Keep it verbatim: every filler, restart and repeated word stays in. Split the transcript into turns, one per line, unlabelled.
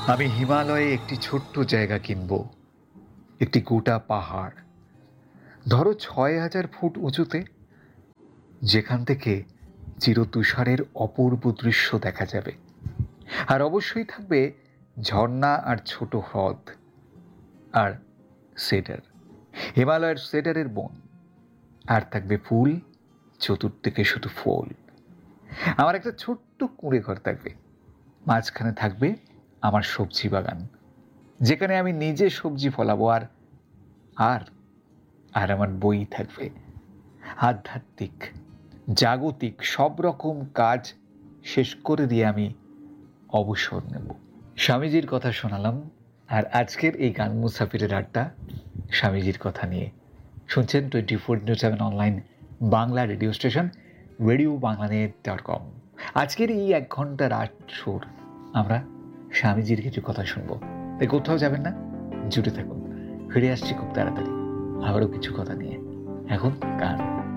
আমি হিমালয়ে একটি ছোট্ট জায়গা কিনব, একটি গোটা পাহাড়, ধরো ছয় হাজার ফুট উঁচুতে, যেখান থেকে চিরতুষারের অপূর্ব দৃশ্য দেখা যাবে। আর অবশ্যই থাকবে ঝর্ণা আর ছোট হ্রদ আর সেডার, হিমালয়ের সেডারের বন। আর থাকবে ফুল, চতুর্দিকে শুধু ফুল। আমার একটা ছোট্ট কুঁড়ে ঘর থাকবে, মাঝখানে থাকবে আমার সবজি বাগান, যেখানে আমি নিজে সবজি ফলাবো। আর আর আর আমার বই থাকবে, আধ্যাত্মিক, জাগতিক সব রকম কাজ শেষ করে দিয়ে আমি অবসর নেব। স্বামীজির কথা শোনালাম, আর আজকের এই গান মুসাফিরের আড্ডা স্বামীজির কথা নিয়ে। শুনছেন twenty four into seven online Bangla radio station radio বাংলানেট dot com. আজকের এই এক ঘন্টার আট সুর আমরা স্বামীজির কিছু কথা শুনবো, তাই কোথাও যাবেন না, জুড়ে থাকুন। ফিরে আসছি খুব তাড়াতাড়ি আবারও কিছু কথা নিয়ে। এখন গান।